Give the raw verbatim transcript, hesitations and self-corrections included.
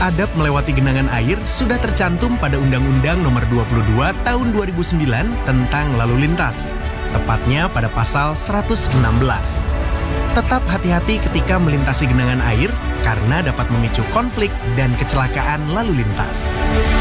adab melewati genangan air sudah tercantum pada Undang-Undang Nomor dua puluh dua Tahun dua ribu sembilan tentang lalu lintas, tepatnya pada pasal seratus enam belas. Tetap hati-hati ketika melintasi genangan air karena dapat memicu konflik dan kecelakaan lalu lintas.